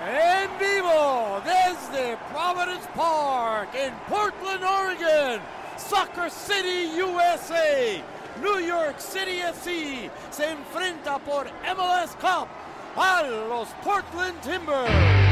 En vivo desde Providence Park en Portland, Oregon, Soccer City, USA, New York City FC se enfrenta por MLS Cup a los Portland Timbers.